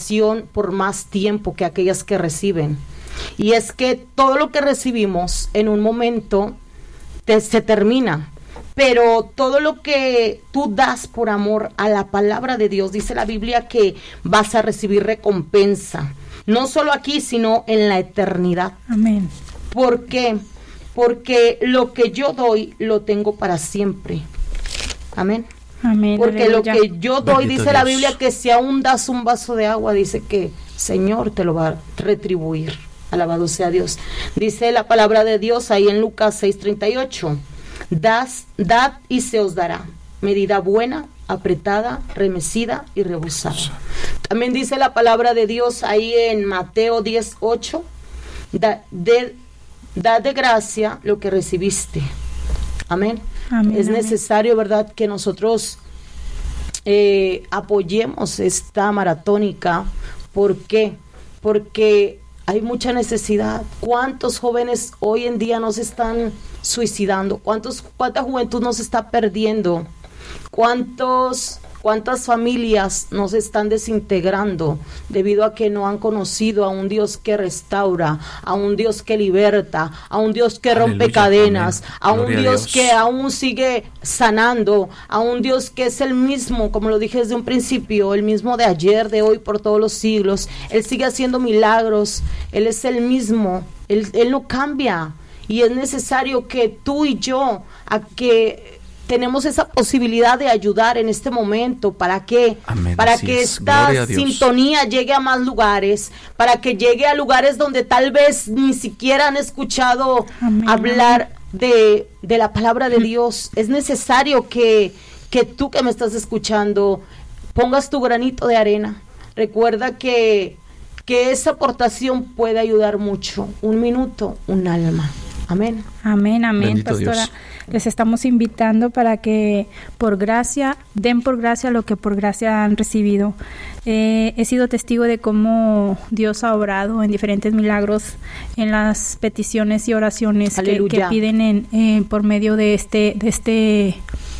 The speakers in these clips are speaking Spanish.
duración por más tiempo que aquellas que reciben. Y es que todo lo que recibimos en un momento se termina, pero todo lo que tú das por amor a la palabra de Dios, dice la Biblia que vas a recibir recompensa, no solo aquí, sino en la eternidad. Amén. ¿Por qué? Porque lo que yo doy, lo tengo para siempre. Amén. Amén. Porque Aleluya. lo que yo doy, Bendito dice la Dios. Biblia, que si aún das un vaso de agua, dice que Señor te lo va a retribuir. Alabado sea Dios. Dice la palabra de Dios ahí en Lucas 6:38. Dad y se os dará. Medida buena, apretada, remecida y rebosada. También dice la palabra de Dios ahí en Mateo 10:8. Dad de gracia lo que recibiste. Amén. Amén, Es amén. necesario, ¿verdad?, que nosotros apoyemos esta maratónica. ¿Por qué? Porque hay mucha necesidad. ¿Cuántos jóvenes hoy en día nos están suicidando? ¿Cuánta juventud nos está perdiendo? ¿Cuántas familias nos están desintegrando debido a que no han conocido a un Dios que restaura, a un Dios que liberta, a un Dios que rompe Aleluya, cadenas, amén. a un Gloria a Dios Dios. que aún sigue sanando, a un Dios que es el mismo, como lo dije desde un principio, el mismo de ayer, de hoy, por todos los siglos? Él sigue haciendo milagros, Él es el mismo, Él no cambia, y es necesario que tú y yo, a que tenemos esa posibilidad de ayudar en este momento. ¿Para qué? Amén, Para así que es. esta Gloria a Dios. sintonía llegue a más lugares, para que llegue a lugares donde tal vez ni siquiera han escuchado Amén, hablar de la palabra de Dios. Es necesario que tú que me estás escuchando pongas tu granito de arena. Recuerda que esa aportación puede ayudar mucho. Un minuto, un alma. Amén. Amén, amén, Bendito pastora. Dios. Les estamos invitando para que por gracia, den por gracia lo que por gracia han recibido. He sido testigo de cómo Dios ha obrado en diferentes milagros en las peticiones y oraciones que Aleluya. piden por medio de este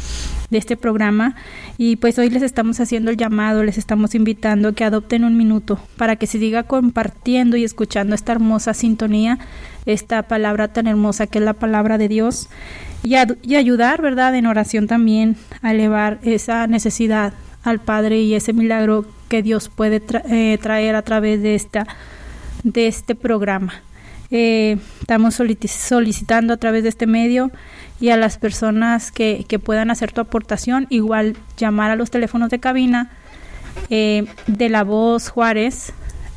programa. Y pues hoy les estamos haciendo el llamado, les estamos invitando a que adopten un minuto para que se siga compartiendo y escuchando esta hermosa sintonía, esta palabra tan hermosa que es la palabra de Dios, y ayudar, ¿verdad?, en oración también a elevar esa necesidad al Padre y ese milagro que Dios puede traer a través de este programa. Estamos solicitando a través de este medio y a las personas que puedan hacer tu aportación, igual llamar a los teléfonos de cabina de La Voz Juárez,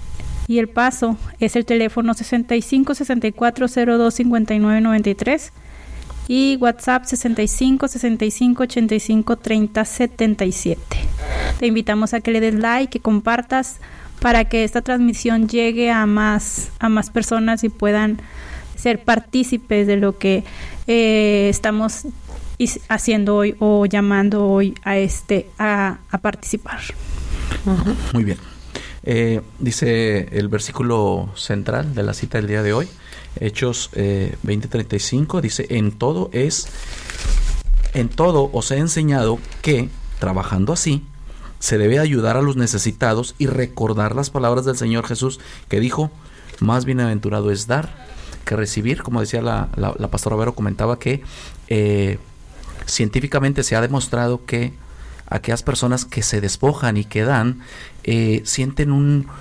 y El Paso es el teléfono 65 64 02 59 93 y WhatsApp 65 65 85 30 77. Te invitamos a que le des like, que compartas para que esta transmisión llegue a más personas y puedan ser partícipes de lo que estamos haciendo hoy o llamando hoy a participar. Ajá. Muy bien. Dice el versículo central de la cita del día de hoy, Hechos 20:35, dice: en todo os he enseñado que, trabajando así, se debe ayudar a los necesitados y recordar las palabras del Señor Jesús, que dijo: más bienaventurado es dar que recibir. Como decía la pastora Vero, comentaba que científicamente se ha demostrado que aquellas personas que se despojan y que dan, sienten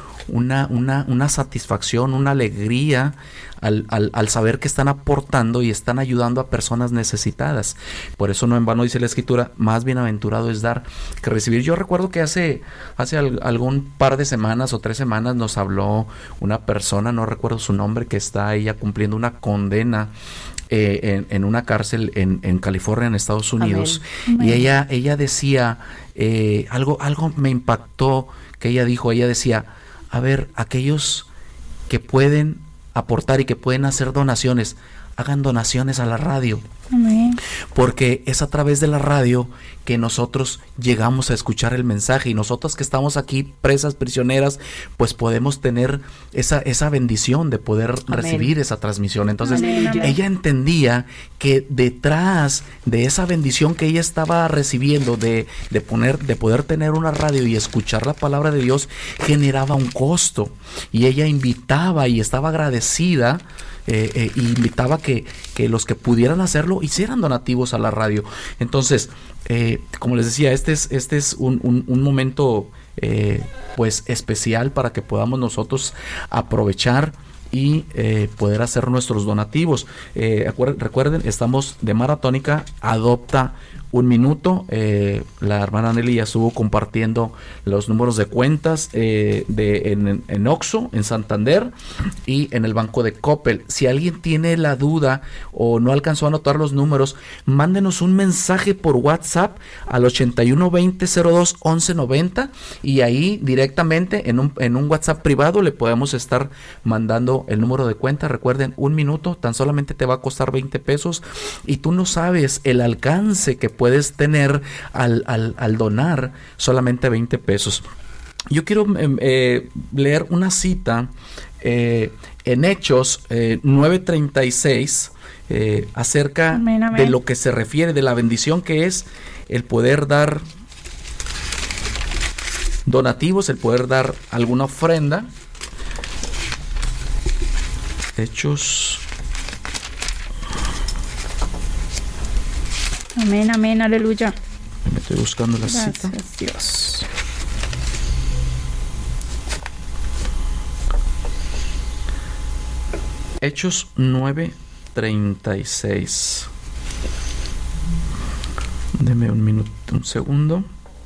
una satisfacción, una alegría al saber que están aportando y están ayudando a personas necesitadas. Por eso no en vano dice la Escritura: más bienaventurado es dar que recibir. Yo recuerdo que hace algún par de semanas o 3 semanas nos habló una persona, no recuerdo su nombre, que está ella cumpliendo una condena en una cárcel en California, en Estados Unidos. Amén. Y ella decía algo me impactó, que ella decía: a ver, aquellos que pueden aportar y que pueden hacer donaciones, hagan donaciones a la radio. Amén. Porque es a través de la radio que nosotros llegamos a escuchar el mensaje, y nosotros que estamos aquí presas, prisioneras, pues podemos tener esa bendición de poder recibir esa transmisión. Entonces, ella entendía que detrás de esa bendición que ella estaba recibiendo de poder tener una radio y escuchar la palabra de Dios, generaba un costo, y ella invitaba y estaba agradecida. Invitaba que los que pudieran hacerlo hicieran donativos a la radio. Entonces, como les decía, este es un momento pues especial para que podamos nosotros aprovechar y poder hacer nuestros donativos. Recuerden, estamos de Maratónica, adopta un minuto. La hermana Nelly ya estuvo compartiendo los números de cuentas en Oxxo, en Santander, y en el banco de Coppel. Si alguien tiene la duda o no alcanzó a anotar los números, mándenos un mensaje por WhatsApp al 8120021190, y ahí directamente en un WhatsApp privado le podemos estar mandando el número de cuenta. Recuerden, un minuto tan solamente te va a costar 20 pesos, y tú no sabes el alcance que puedes tener al donar solamente 20 pesos. Yo quiero leer una cita en Hechos 9:36 acerca amén, amén. de lo que se refiere, de la bendición que es el poder dar donativos, el poder dar alguna ofrenda. Hechos. Amén, amén, aleluya. Me estoy buscando la cita. Gracias, Dios. Hechos 9:36. Deme un minuto, un segundo.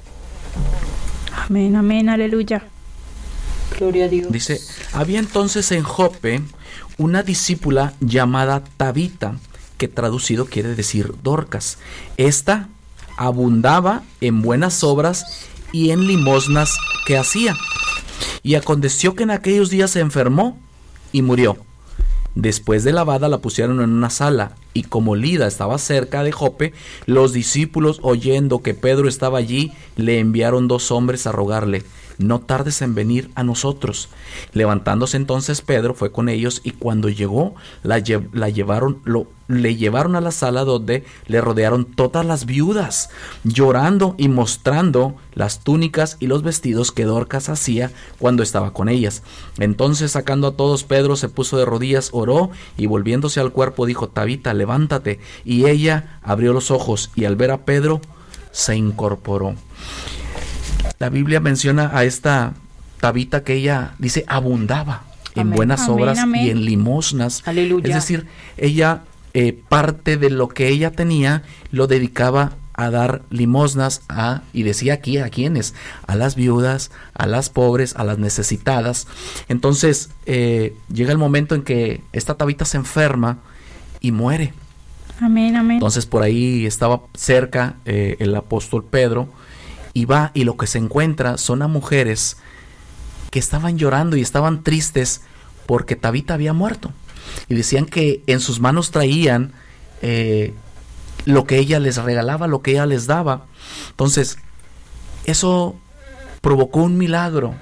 Amén, amén, aleluya. Gloria a Dios. Dice, había entonces en Jope una discípula llamada Tabita, que traducido quiere decir Dorcas. Esta abundaba en buenas obras y en limosnas que hacía. Y aconteció que en aquellos días se enfermó y murió. Después de lavada la pusieron en una sala, y como Lida estaba cerca de Jope, los discípulos, oyendo que Pedro estaba allí, le enviaron 2 hombres a rogarle: no tardes en venir a nosotros. Levantándose entonces Pedro fue con ellos, y cuando llegó le llevaron a la sala, donde le rodearon todas las viudas, llorando y mostrando las túnicas y los vestidos que Dorcas hacía cuando estaba con ellas. Entonces, sacando a todos, Pedro se puso de rodillas, oró, y volviéndose al cuerpo dijo: Tabita, levántate. Y ella abrió los ojos, y al ver a Pedro se incorporó. La Biblia menciona a esta Tabita que ella dice abundaba en amén, buenas amén, obras amén. y en limosnas. Aleluya. Es decir, ella parte de lo que ella tenía lo dedicaba a dar limosnas y decía aquí a quienes, a las viudas, a las pobres, a las necesitadas. Entonces llega el momento en que esta Tabita se enferma y muere. Amén, amén. Entonces por ahí estaba cerca el apóstol Pedro, y va, y lo que se encuentra son a mujeres que estaban llorando y estaban tristes porque Tabita había muerto, y decían que en sus manos traían lo que ella les regalaba, lo que ella les daba. Entonces eso provocó un milagro,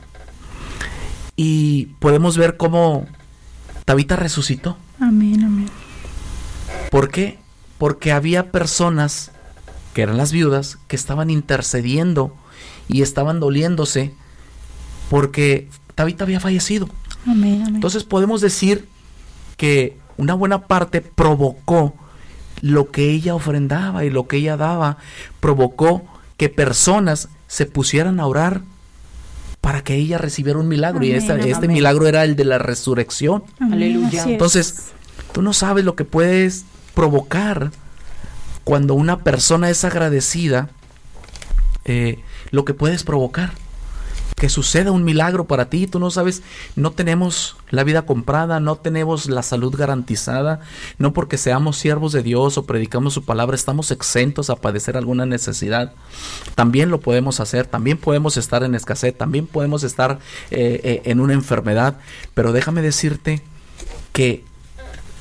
y podemos ver cómo Tabita resucitó. Amén, amén. ¿Por qué? Porque había personas que eran las viudas, que estaban intercediendo y estaban doliéndose porque Tabita había fallecido. Amén, amén. Entonces podemos decir que una buena parte provocó lo que ella ofrendaba y lo que ella daba, provocó que personas se pusieran a orar para que ella recibiera un milagro. Amén, Y este amén. milagro era el de la resurrección. Amén, Aleluya. así es. Entonces, tú no sabes lo que puedes provocar cuando una persona es agradecida, lo que puedes provocar, que suceda un milagro para ti. Tú no sabes, no tenemos la vida comprada, no tenemos la salud garantizada, no porque seamos siervos de Dios o predicamos su palabra estamos exentos a padecer alguna necesidad. También lo podemos hacer, también podemos estar en escasez, también podemos estar en una enfermedad, pero déjame decirte que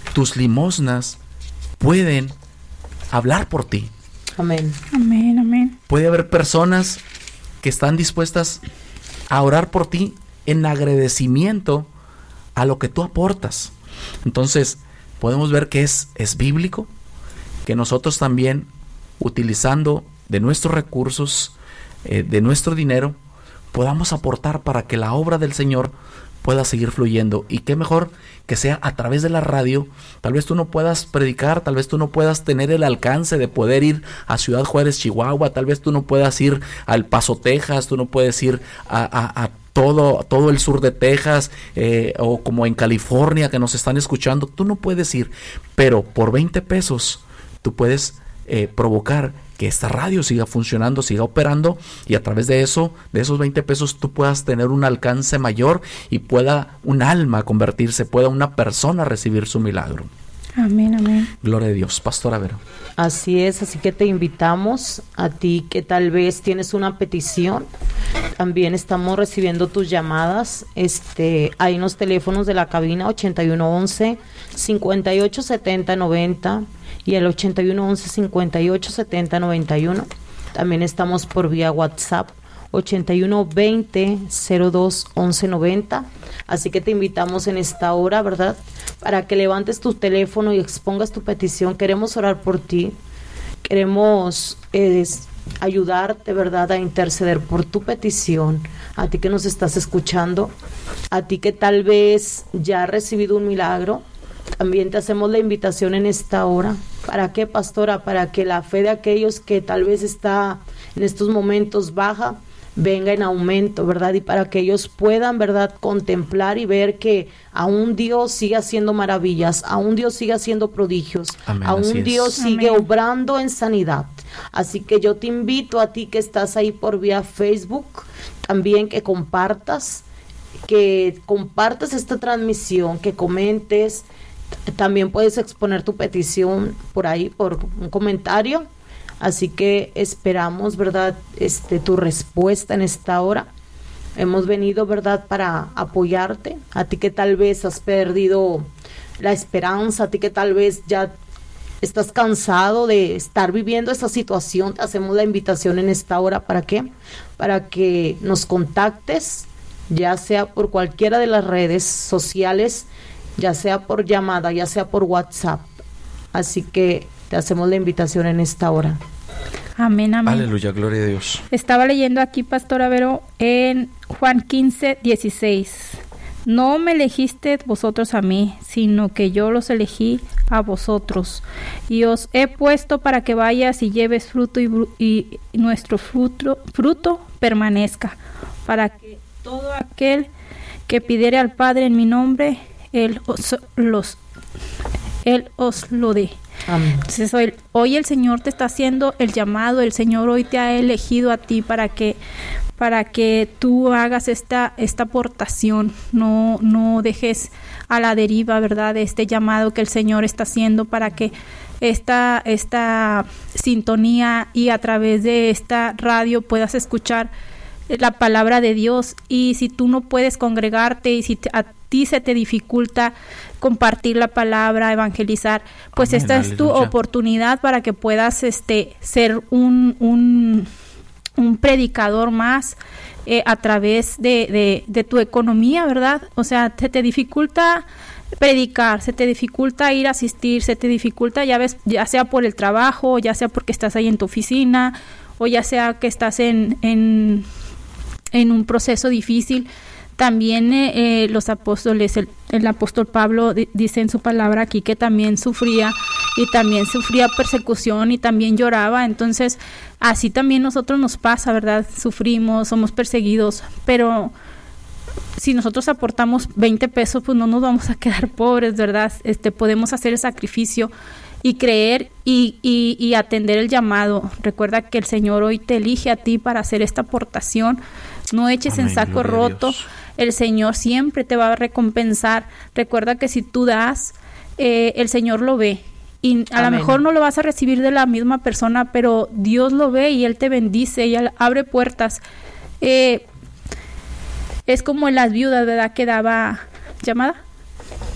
tus limosnas pueden hablar por ti. Amén. Amén, amén. Puede haber personas que están dispuestas a orar por ti en agradecimiento a lo que tú aportas. Entonces, podemos ver que es bíblico, que nosotros también, utilizando de nuestros recursos, de nuestro dinero, podamos aportar para que la obra del Señor pueda seguir fluyendo. Y qué mejor que sea a través de la radio. Tal vez tú no puedas predicar, tal vez tú no puedas tener el alcance de poder ir a Ciudad Juárez, Chihuahua, tal vez tú no puedas ir al Paso, Texas, tú no puedes ir a todo el sur de Texas, o como en California que nos están escuchando, tú no puedes ir, pero por 20 pesos tú puedes provocar que esta radio siga funcionando, siga operando, y a través de eso, de esos 20 pesos, tú puedas tener un alcance mayor y pueda un alma convertirse, pueda una persona recibir su milagro. Amén, amén. Gloria a Dios. Pastora Vero. Así es, así que te invitamos a ti que tal vez tienes una petición. También estamos recibiendo tus llamadas. Hay unos teléfonos de la cabina 8111-587090 y el 8111-587091. También estamos por vía WhatsApp 8120-021190. Así que te invitamos en esta hora, ¿verdad?, para que levantes tu teléfono y expongas tu petición. Queremos orar por ti. Queremos ayudarte, ¿verdad?, a interceder por tu petición. A ti que nos estás escuchando, a ti que tal vez ya has recibido un milagro, también te hacemos la invitación en esta hora. ¿Para qué, pastora? Para que la fe de aquellos que tal vez está en estos momentos baja, venga en aumento, ¿verdad? Y para que ellos puedan, ¿verdad?, contemplar y ver que aún Dios sigue haciendo maravillas, aún Dios sigue haciendo prodigios, Amén, aún Dios sigue Amén. obrando en sanidad. Así que yo te invito a ti que estás ahí por vía Facebook, también que compartas esta transmisión, que comentes. También puedes exponer tu petición por ahí, por un comentario. Así que esperamos, ¿verdad?, tu respuesta en esta hora. Hemos venido, ¿verdad?, para apoyarte. A ti que tal vez has perdido la esperanza, a ti que tal vez ya estás cansado de estar viviendo esta situación, te hacemos la invitación en esta hora. ¿Para qué? Para que nos contactes, ya sea por cualquiera de las redes sociales, ya sea por llamada, ya sea por WhatsApp. Así que te hacemos la invitación en esta hora. Amén, amén. Aleluya, gloria a Dios. Estaba leyendo aquí, Pastora Vero, en Juan 15:16. No me elegisteis vosotros a mí, sino que yo los elegí a vosotros. Y os he puesto para que vayas y lleves fruto y nuestro fruto permanezca, para que todo aquel que pidiere al Padre en mi nombre, Él os lo dé. Amén. Entonces hoy el Señor te está haciendo el llamado, el Señor hoy te ha elegido a ti para que tú hagas esta aportación, no dejes a la deriva, ¿verdad?, de este llamado que el Señor está haciendo, para que esta sintonía y a través de esta radio puedas escuchar la palabra de Dios. Y si tú no puedes congregarte y si a ti se te dificulta compartir la palabra, evangelizar, pues Amén, esta es tu aleluya. oportunidad para que puedas ser un predicador más a través de tu economía, ¿verdad? O sea, se te dificulta predicar, se te dificulta ir a asistir, se te dificulta, ya ves, ya sea por el trabajo, ya sea porque estás ahí en tu oficina, o ya sea que estás en un proceso difícil. También los apóstoles, el apóstol Pablo dice en su palabra aquí que también sufría persecución y también lloraba. Entonces, así también nosotros nos pasa, ¿verdad? Sufrimos, somos perseguidos, pero si nosotros aportamos 20 pesos, pues no nos vamos a quedar pobres, ¿verdad? Podemos hacer el sacrificio y creer y atender el llamado. Recuerda que el Señor hoy te elige a ti para hacer esta aportación. No eches Amén, en saco gloria a roto. Dios. El Señor siempre te va a recompensar. Recuerda que si tú das, el Señor lo ve. Y a lo Amén. mejor no lo vas a recibir de la misma persona, pero Dios lo ve y Él te bendice y Él abre puertas. Es como en las viudas, ¿verdad?, que daba llamada.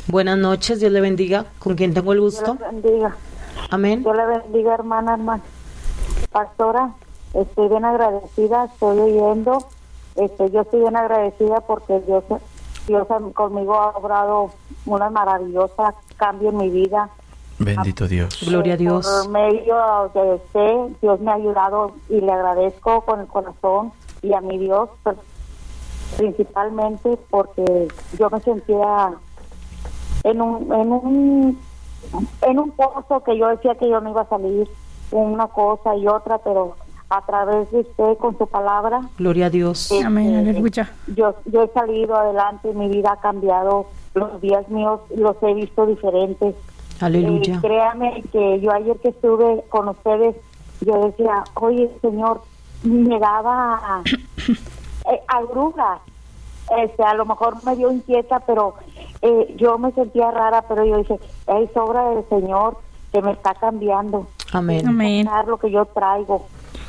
Buenas noches, Dios le bendiga. ¿Con quién tengo el gusto? Dios le bendiga. Amén. Dios le bendiga, hermana. Pastora, estoy bien agradecida, estoy oyendo. Yo estoy bien agradecida porque Dios conmigo ha obrado una maravillosa cambio en mi vida. Bendito Dios. Gloria a Dios. Por medio de usted, Dios me ha ayudado y le agradezco con el corazón, y a mi Dios principalmente porque yo me sentía en un pozo que yo decía que yo no iba a salir, una cosa y otra, pero a través de usted con su palabra, Gloria a Dios. Amén, aleluya. yo he salido adelante, mi vida ha cambiado, los días míos los he visto diferentes. Aleluya. Créame que yo ayer que estuve con ustedes, yo decía, oye, Señor, me daba agruras, a lo mejor me dio inquieta, pero yo me sentía rara, pero yo dije, es obra del Señor que me está cambiando. Amén. Amén. Lo que yo traigo.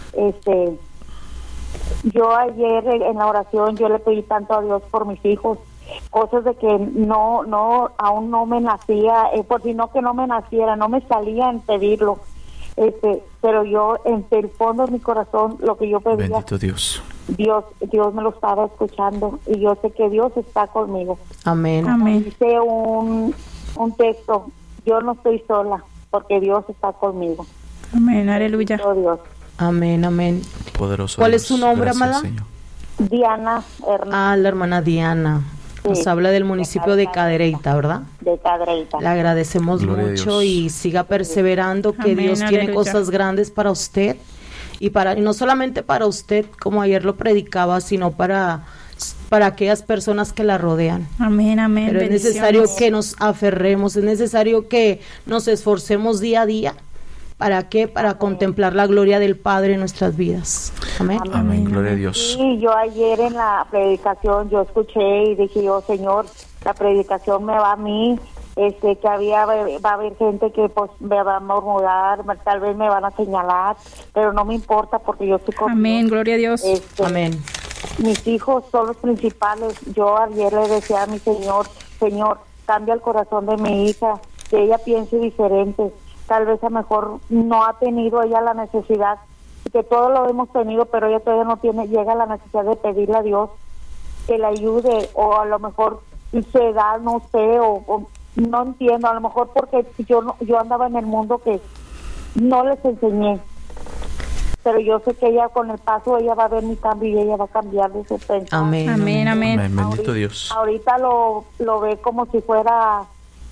Yo ayer en la oración yo le pedí tanto a Dios por mis hijos, cosas de que aún no me nacía, por si no que no me naciera, no me salía en pedirlo, pero yo en el fondo de mi corazón lo que yo pedía, Bendito Dios. Dios me lo estaba escuchando, y yo sé que Dios está conmigo. Amén. Amén. Dice un texto, yo no estoy sola porque Dios está conmigo. Amén, aleluya. Oh, Dios. Amén. Amén. Poderoso ¿Cuál Dios. es su nombre, Gracias, amada? Señor. Diana Hernández, La hermana Diana. Nos Sí. habla del municipio de Cadereyta, ¿verdad? de Cadreita. Le agradecemos Gloria a mucho Dios. y siga perseverando, que Amén, Dios tiene aleluya. cosas grandes para usted y no solamente para usted, como ayer lo predicaba, sino para aquellas personas que la rodean. Amén, amén. Pero es Bendiciones. necesario que nos aferremos, es necesario que nos esforcemos día a día. ¿Para qué? Para contemplar la gloria del Padre en nuestras vidas. Amén. Amén. Gloria a Dios. Sí, yo ayer en la predicación yo escuché y dije yo, Señor, la predicación me va a mí, que va a haber gente que pues me va a murmurar, tal vez me van a señalar, pero no me importa porque yo estoy con Amén, Dios. gloria a Dios. Amén. Mis hijos son los principales. Yo ayer le decía a mi Señor, cambia el corazón de mi hija, que ella piense diferente. Tal vez a lo mejor no ha tenido ella la necesidad, que todos lo hemos tenido, pero ella todavía no llega a la necesidad de pedirle a Dios que le ayude, o a lo mejor se da, no sé, o no entiendo, a lo mejor porque yo andaba en el mundo que no les enseñé, pero yo sé que ella con el paso ella va a ver mi cambio y ella va a cambiar de su pensamiento. Amén. Amén, amén. Amén. Bendito Dios. Ahorita lo ve como si fuera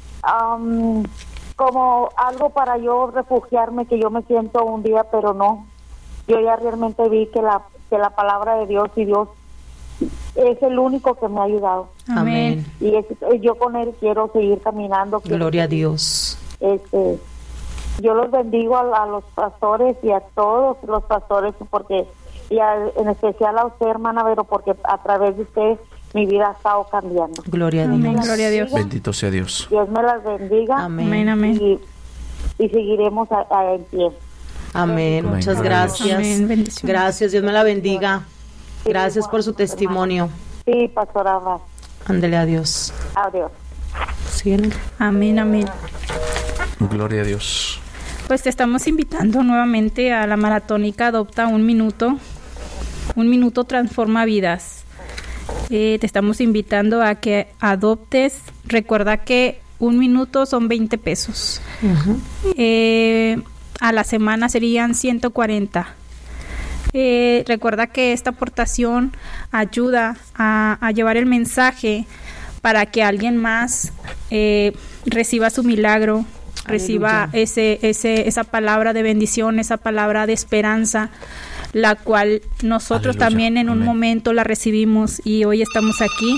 como algo para yo refugiarme, que yo me siento un día, pero no. Yo ya realmente vi que la palabra de Dios y Dios es el único que me ha ayudado. Amén. Amén. Y yo con él quiero seguir caminando. Gloria a Dios. Yo los bendigo a los pastores y a todos los pastores, porque en especial a usted, hermana Vero, porque a través de usted mi vida ha estado cambiando. Gloria a Dios. Amén, gloria a Dios. Bendito sea Dios. Dios me las bendiga. Amén. Amén, amén. Y seguiremos en pie. Amén. Amén. Muchas gracias. Amén, bendiciones. Gracias. Dios me la bendiga. Gracias por su testimonio. Sí, pastora. Ándele a Dios. Adiós. Síguenle. Amén, amén. Gloria a Dios. Pues te estamos invitando nuevamente a la maratónica Adopta un Minuto. Un minuto transforma vidas. Te estamos invitando a que adoptes. Recuerda que un minuto son 20 pesos. A la semana serían 140. Recuerda que esta aportación ayuda a llevar el mensaje para que alguien más reciba su milagro, reciba esa palabra de bendición, esa palabra de esperanza, la cual nosotros Aleluya. también en un Amén. momento la recibimos, y hoy estamos aquí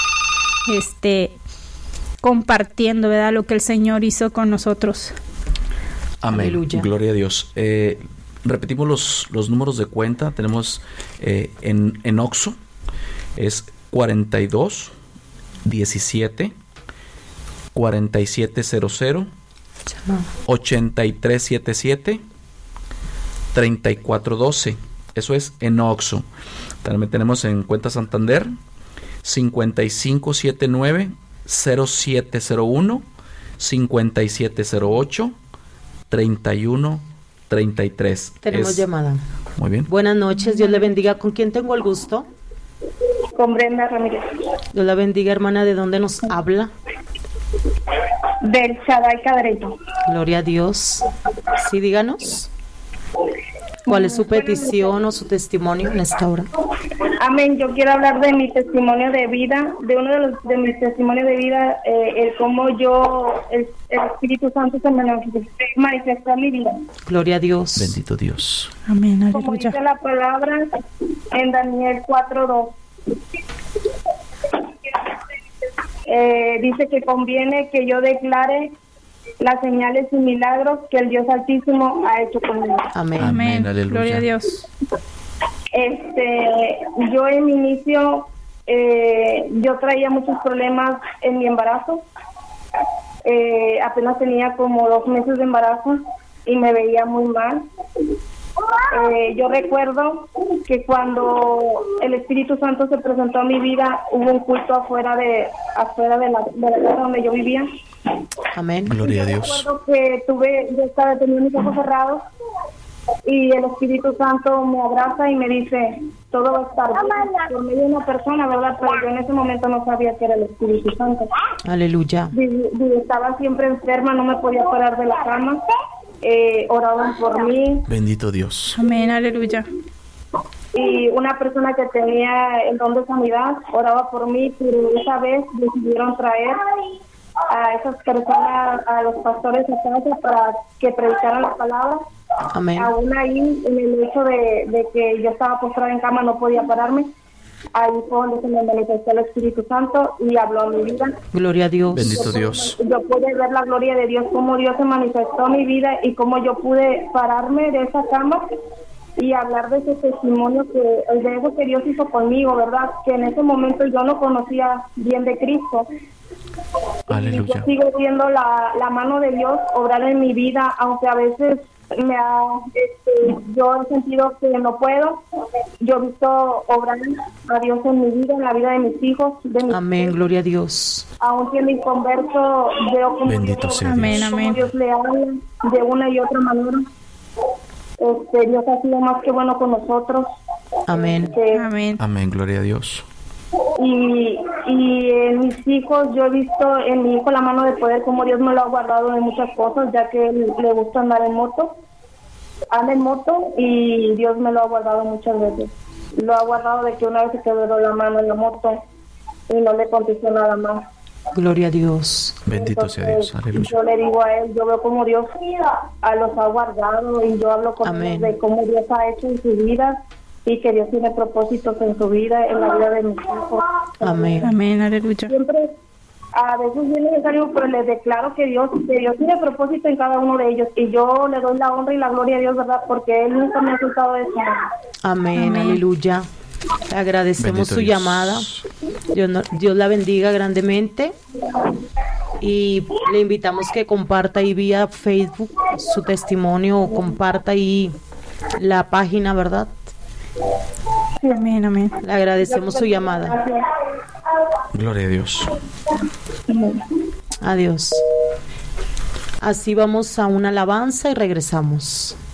compartiendo, ¿verdad?, lo que el Señor hizo con nosotros. Amén. Aleluya. Gloria a Dios. Repetimos los números de cuenta. Tenemos en Oxxo es 42 17 4700 8377 3412. Eso es en Oxxo. También tenemos en cuenta Santander 5579 0701 5708 3133. Tenemos llamada. Muy bien. Buenas noches, Dios le bendiga. ¿Con quién tengo el gusto? Con Brenda Ramírez. Dios la bendiga, hermana. ¿De dónde nos habla? Del Shaddai Cadreto. Gloria a Dios. Sí, díganos. ¿Cuál es su petición o su testimonio en esta hora? Amén. Yo quiero hablar de mi testimonio de vida, de uno de mis testimonios de vida, el cómo el Espíritu Santo se manifestó en mi vida. Gloria a Dios. Bendito Dios. Amén, Como aleluya. dice la palabra en Daniel 4:2. Dice que conviene que yo declare las señales y milagros que el Dios Altísimo ha hecho conmigo. Amén. Amén. Aleluya. Gloria a Dios. Yo en mi inicio, yo traía muchos problemas en mi embarazo. Apenas tenía como 2 meses de embarazo y me veía muy mal. Yo recuerdo que cuando el Espíritu Santo se presentó a mi vida, hubo un culto afuera de la casa donde yo vivía. Amén. Gloria a Yo Dios. recuerdo que tenía mis ojos cerrados y el Espíritu Santo me abraza y me dice, todo va a estar bien, por medio de una persona, ¿verdad? Pero yo en ese momento no sabía que era el Espíritu Santo. Aleluya. Estaba siempre enferma, no me podía parar de la cama. Oraban por mí. Bendito Dios. Amén, aleluya. Y una persona que tenía el don de sanidad oraba por mí, pero esa vez decidieron traer a esas personas, a los pastores a casa para que predicaran la palabra. Amén. Aún ahí, en el hecho de que yo estaba postrada en cama, no podía pararme. Ahí fue donde se me manifestó el Espíritu Santo y habló a mi vida. Gloria a Dios. Bendito Dios. Yo pude ver la gloria de Dios, cómo Dios se manifestó en mi vida y cómo yo pude pararme de esa cama y hablar de ese testimonio, de eso que Dios hizo conmigo, ¿verdad? Que en ese momento yo no conocía bien de Cristo. Aleluya. Yo sigo viendo la mano de Dios obrar en mi vida, aunque a veces yo he sentido que no puedo. Yo he visto obrar a Dios en mi vida, en la vida de mis hijos, de mis Amén. hijos. Gloria a Dios. Aún siendo inconverso, veo como Bendito Dios, sea Amén, Dios. amén. cómo Dios le habla de una y otra manera. Dios ha sido más que bueno con nosotros. Amén. Amén. Amén. Gloria a Dios. Y en mis hijos, yo he visto en mi hijo la mano de poder, como Dios me lo ha guardado de muchas cosas, ya que él le gusta andar en moto. Anda en moto y Dios me lo ha guardado muchas veces. Lo ha guardado de que una vez se quebró la mano en la moto y no le contestó nada más. Gloria a Dios. Bendito sea Dios. Aleluya. Yo le digo a él, yo veo cómo Dios los ha guardado y yo hablo con Amén. él de cómo Dios ha hecho en su vida y que Dios tiene propósitos en su vida, en la vida de mis hijos. Amén. Amén, aleluya. Siempre, a veces es necesario, pero les declaro que Dios tiene propósito en cada uno de ellos y yo le doy la honra y la gloria a Dios, ¿verdad? Porque Él nunca me ha soltado de eso. Amén. Amén. Aleluya. Le agradecemos Bendito su Dios. llamada. Dios la bendiga grandemente. Y le invitamos que comparta ahí vía Facebook su testimonio o comparta ahí la página, ¿verdad? Amén, amén. Le agradecemos su llamada. Gracias. Gloria a Dios. Adiós. Así vamos a una alabanza y regresamos.